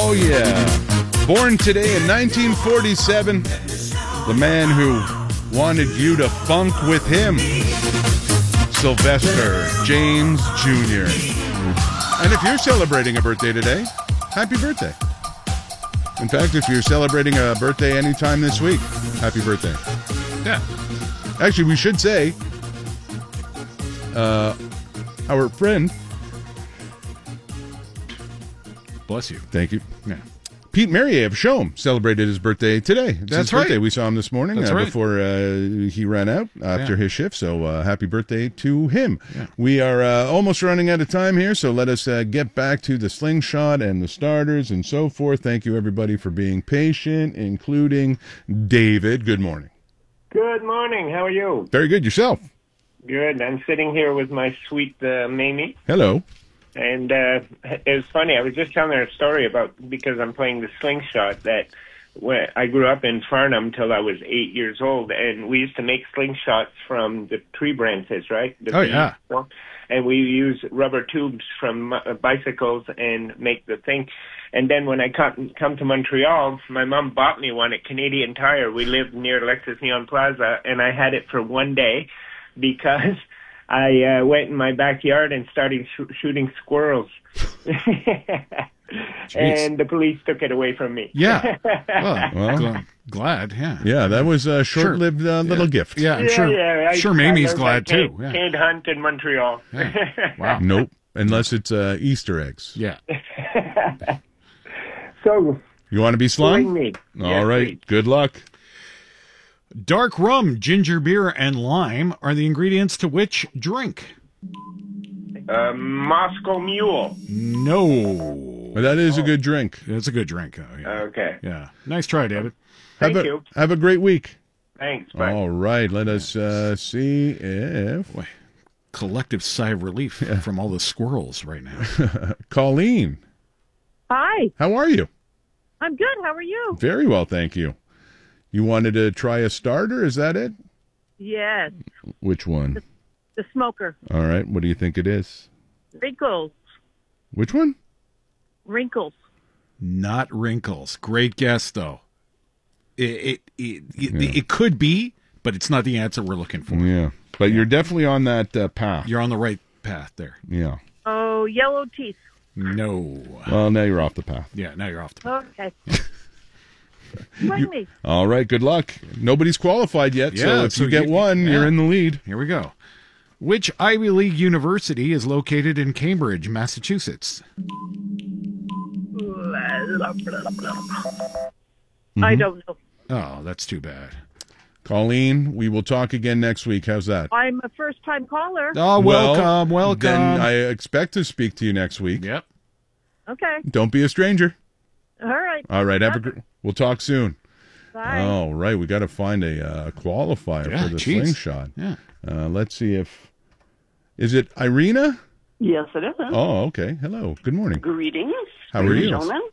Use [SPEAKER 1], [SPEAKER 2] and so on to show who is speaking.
[SPEAKER 1] Oh, yeah. Born today in 1947, the man who wanted you to funk with him, Sylvester James Jr. And if you're celebrating a birthday today, happy birthday. In fact, if you're celebrating a birthday anytime this week, happy birthday.
[SPEAKER 2] Yeah.
[SPEAKER 1] Actually, we should say our friend...
[SPEAKER 2] Bless you.
[SPEAKER 1] Thank you.
[SPEAKER 2] Yeah.
[SPEAKER 1] Pete Marier of Shome celebrated his birthday today. It's
[SPEAKER 2] That's
[SPEAKER 1] his birthday.
[SPEAKER 2] right.
[SPEAKER 1] We saw him this morning before he ran out after his shift. So happy birthday to him.
[SPEAKER 2] Yeah.
[SPEAKER 1] We are almost running out of time here, so let us get back to the slingshot and the starters and so forth. Thank you, everybody, for being patient, including David. Good morning.
[SPEAKER 3] Good morning. How are you?
[SPEAKER 1] Very good. Yourself?
[SPEAKER 3] Good. I'm sitting here with my sweet Mamie.
[SPEAKER 1] Hello.
[SPEAKER 3] And it was funny. I was just telling her a story about, because I'm playing the slingshot, that when I grew up in Farnham till I was 8 years old, and we used to make slingshots from the tree branches, right?
[SPEAKER 2] Yeah.
[SPEAKER 3] And we use rubber tubes from bicycles and make the thing. And then when I come to Montreal, my mom bought me one at Canadian Tire. We lived near Lexus Neon Plaza, and I had it for one day because I went in my backyard and started shooting squirrels. And the police took it away from me.
[SPEAKER 2] Yeah. Well, glad, yeah.
[SPEAKER 1] Yeah, that was a short-lived little gift.
[SPEAKER 2] Yeah, I'm sure Mamie's glad, too.
[SPEAKER 3] Can't hunt in Montreal.
[SPEAKER 2] Yeah. Wow.
[SPEAKER 1] Nope, unless it's Easter eggs.
[SPEAKER 2] Yeah.
[SPEAKER 3] So,
[SPEAKER 1] you want to be slung?
[SPEAKER 3] me.
[SPEAKER 1] All
[SPEAKER 3] Yes,
[SPEAKER 1] right,
[SPEAKER 3] please.
[SPEAKER 1] good luck.
[SPEAKER 2] Dark rum, ginger beer, and lime are the ingredients to which drink?
[SPEAKER 3] Moscow Mule.
[SPEAKER 2] No.
[SPEAKER 1] Well, that is a good drink.
[SPEAKER 2] It's a good drink. Yeah.
[SPEAKER 3] Okay.
[SPEAKER 2] Yeah. Nice try, David.
[SPEAKER 3] Thank you.
[SPEAKER 1] Have a great week.
[SPEAKER 3] Thanks. Bye.
[SPEAKER 1] All right, let us see if...
[SPEAKER 2] Boy, collective sigh of relief from all the squirrels right now.
[SPEAKER 1] Colleen,
[SPEAKER 4] Hi,
[SPEAKER 1] how are you?
[SPEAKER 4] I'm good. How are you?
[SPEAKER 1] Very well, thank you. You wanted to try a starter, is that it?
[SPEAKER 4] Yes,
[SPEAKER 1] Which one?
[SPEAKER 4] the smoker.
[SPEAKER 1] All right, what do you think it is?
[SPEAKER 4] Wrinkles.
[SPEAKER 1] Which one?
[SPEAKER 4] Wrinkles.
[SPEAKER 2] Not wrinkles. Great guess, though. It could be, but it's not the answer we're looking for.
[SPEAKER 1] Yeah, but you're definitely on that path.
[SPEAKER 2] You're on the right path there.
[SPEAKER 1] Yeah.
[SPEAKER 4] Oh, yellow teeth.
[SPEAKER 2] No.
[SPEAKER 1] Well, now you're off the path.
[SPEAKER 2] Yeah, now you're off the path.
[SPEAKER 4] Okay. Swing me.
[SPEAKER 1] All right, good luck. Nobody's qualified yet, so
[SPEAKER 2] Yeah,
[SPEAKER 1] if
[SPEAKER 2] so
[SPEAKER 1] you get one, you're in the lead.
[SPEAKER 2] Here we go. Which Ivy League university is located in Cambridge, Massachusetts?
[SPEAKER 4] I don't know.
[SPEAKER 2] Oh, that's too bad.
[SPEAKER 1] Colleen, we will talk again next week. How's that?
[SPEAKER 4] I'm a first-time caller.
[SPEAKER 2] Oh,
[SPEAKER 1] Well,
[SPEAKER 2] welcome.
[SPEAKER 1] Then I expect to speak to you next week.
[SPEAKER 2] Yep.
[SPEAKER 4] Okay.
[SPEAKER 1] Don't be a stranger.
[SPEAKER 4] All right.
[SPEAKER 1] All right, we'll talk soon.
[SPEAKER 4] Bye.
[SPEAKER 1] All right, we got to find a qualifier
[SPEAKER 2] Yeah,
[SPEAKER 1] for the
[SPEAKER 2] geez.
[SPEAKER 1] slingshot.
[SPEAKER 2] Yeah.
[SPEAKER 1] Let's see if... Is it Irina?
[SPEAKER 5] Yes, it is.
[SPEAKER 1] Oh, okay. Hello. Good morning.
[SPEAKER 5] Greetings.
[SPEAKER 1] How are you?
[SPEAKER 5] Gentlemen.